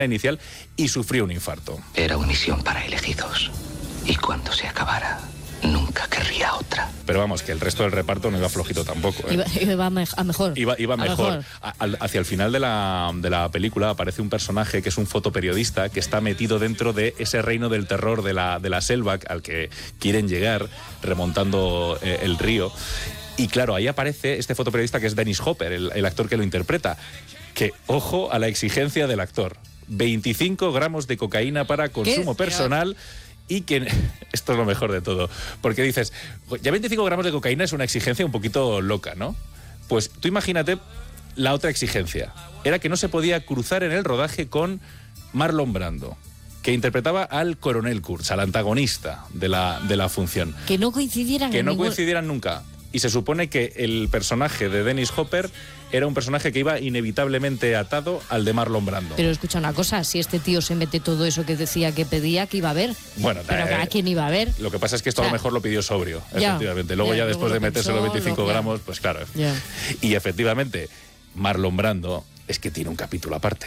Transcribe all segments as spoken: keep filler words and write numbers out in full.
inicial y sufrió un infarto. Era una misión para elegidos. Y cuando se acabara, nunca querría otra. Pero vamos, que el resto del reparto no iba flojito tampoco, ¿eh? Iba, iba a mejor. Iba, iba a mejor. mejor. A, al, hacia el final de la, de la película aparece un personaje que es un fotoperiodista que está metido dentro de ese reino del terror de la, de la selva al que quieren llegar remontando eh, el río. Y claro, ahí aparece este fotoperiodista que es Dennis Hopper, el, el actor que lo interpreta. Que, ojo a la exigencia del actor. veinticinco gramos de cocaína para consumo personal. Y que esto es lo mejor de todo, porque dices, ya veinticinco gramos de cocaína es una exigencia un poquito loca, ¿no? Pues tú imagínate la otra exigencia, era que no se podía cruzar en el rodaje con Marlon Brando, que interpretaba al coronel Kurtz, al antagonista de la, de la función. Que no coincidieran Que en no ningún... coincidieran nunca. Y se supone que el personaje de Dennis Hopper era un personaje que iba inevitablemente atado al de Marlon Brando. Pero escucha una cosa, si este tío se mete todo eso que decía que pedía, ¿qué iba a haber? Bueno, pero eh, ¿a quién iba a ver? Lo que pasa es que esto O sea, a lo mejor lo pidió sobrio, ya, efectivamente. Luego ya, ya luego después lo de meterse pensó, los veinticinco lo- ya. gramos, pues claro. Ya. Y efectivamente, Marlon Brando es que tiene un capítulo aparte.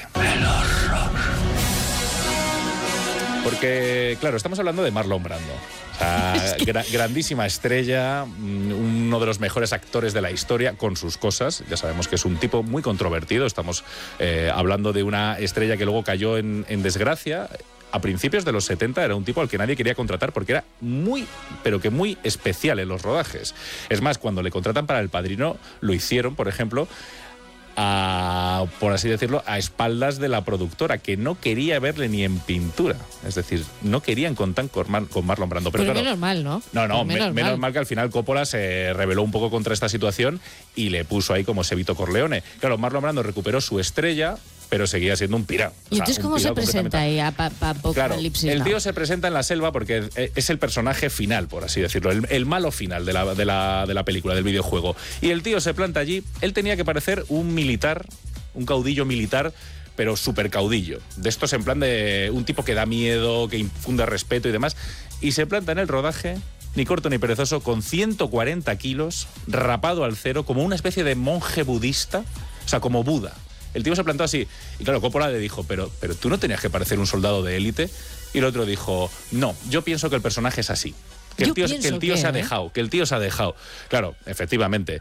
Porque, claro, estamos hablando de Marlon Brando. O sea, gra- grandísima estrella, mm, uno de los mejores actores de la historia, con sus cosas. Ya sabemos que es un tipo muy controvertido. Estamos eh, hablando de una estrella que luego cayó en, en desgracia. A principios de los setenta era un tipo al que nadie quería contratar porque era muy, pero que muy especial en los rodajes. Es más, cuando le contratan para El Padrino, lo hicieron, por ejemplo, a, por así decirlo, a espaldas de la productora, que no quería verle ni en pintura. Es decir, no querían contar con, Mar, con Marlon Brando. Pero, Pero claro, menos mal, ¿no? No, no, Pues me- menos, menos, mal. mal que al final Coppola se rebeló un poco contra esta situación y le puso ahí como Sevito Corleone. Claro, Marlon Brando recuperó su estrella, pero seguía siendo un pirao. ¿Y entonces cómo se presenta ahí a pa, pa, Claro, Apocalipsis el Now? tío se presenta en la selva porque es el personaje final, por así decirlo, el, el malo final de la, de, la, de la película, del videojuego. Y el tío se planta allí, él tenía que parecer un militar, un caudillo militar, pero súper caudillo. De estos en plan de un tipo que da miedo, que infunde respeto y demás. Y se planta en el rodaje, ni corto ni perezoso, con ciento cuarenta kilos, rapado al cero, como una especie de monje budista, o sea, como Buda. El tío se plantó así. Y claro, Coppola le dijo, pero, pero tú no tenías que parecer un soldado de élite. Y el otro dijo, no, yo pienso que el personaje es así. Que el Yo tío, pienso que el tío que, se ha ¿eh? dejado, que el tío se ha dejado. Claro, efectivamente.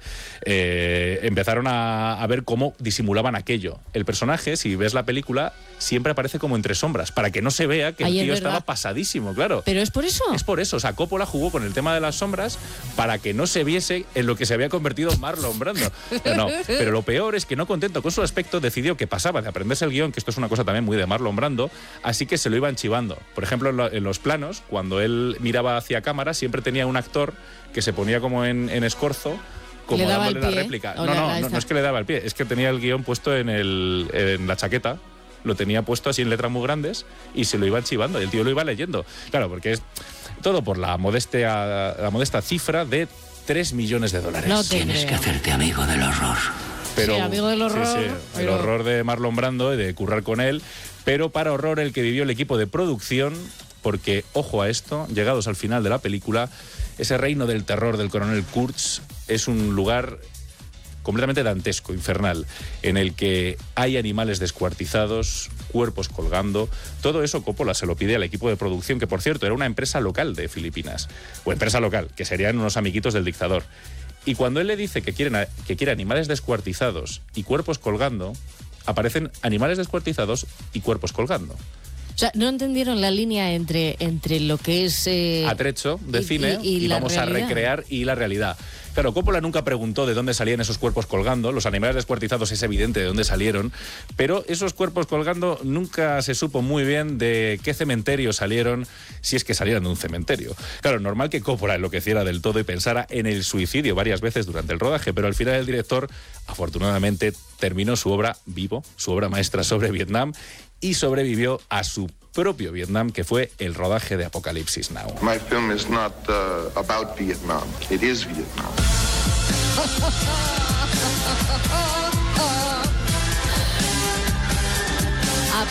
Eh, empezaron a, a ver cómo disimulaban aquello. El personaje, si ves la película, siempre aparece como entre sombras, para que no se vea que Ay, el es tío verdad. estaba pasadísimo, claro. ¿Pero es por eso? Es por eso, o sea, Coppola jugó con el tema de las sombras para que no se viese en lo que se había convertido Marlon Brando. No, no, pero lo peor es que no contento con su aspecto decidió que pasaba de aprenderse el guión, que esto es una cosa también muy de Marlon Brando, así que se lo iban chivando. Por ejemplo, en, lo- en los planos, cuando él miraba hacia cámara, siempre tenía un actor que se ponía como en, en escorzo, como Le daba dándole el la pie, réplica. o No, la- no, ahí no, está. no es que le daba el pie, es que tenía el guión puesto en, el, en la chaqueta. Lo tenía puesto así en letras muy grandes y se lo iban chivando y el tío lo iba leyendo. Claro, porque es todo por la modestia, la modesta cifra de tres millones de dólares. No te Tienes creo. que hacerte amigo del horror. Pero, Sí, amigo del horror, sí, sí, el pero- horror de Marlon Brando y de currar con él, pero para horror el que vivió el equipo de producción, porque, ojo a esto, llegados al final de la película, ese reino del terror del coronel Kurtz es un lugar completamente dantesco, infernal, en el que hay animales descuartizados, cuerpos colgando. Todo eso Coppola se lo pide al equipo de producción, que por cierto era una empresa local de Filipinas, o empresa local, que serían unos amiguitos del dictador. Y cuando él le dice que, quieren a- que quiere animales descuartizados y cuerpos colgando, aparecen animales descuartizados y cuerpos colgando. O sea, no entendieron la línea entre, entre lo que es... eh, Atrecho de y- cine y- y y, la vamos a realidad. recrear y la realidad. Claro, Coppola nunca preguntó de dónde salían esos cuerpos colgando. Los animales descuartizados es evidente de dónde salieron, pero esos cuerpos colgando nunca se supo muy bien de qué cementerio salieron, si es que salieron de un cementerio. Claro, normal que Coppola enloqueciera del todo y pensara en el suicidio varias veces durante el rodaje, pero al final el director, afortunadamente, terminó su obra vivo, su obra maestra sobre Vietnam, y sobrevivió a su propio Vietnam, que fue el rodaje de Apocalipsis Now. My film is not uh, about Vietnam. It is Vietnam.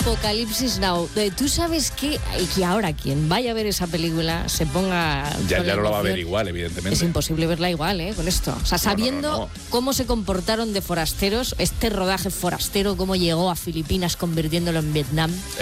Apocalipsis Now. Eh, Tú sabes que, y que ahora quien vaya a ver esa película se ponga... Ya, con ya no la va a emoción. ver igual, evidentemente. Es imposible verla igual, ¿eh? Con esto. O sea, sabiendo no, no, no. cómo se comportaron de forasteros, este rodaje forastero, cómo llegó a Filipinas convirtiéndolo en Vietnam.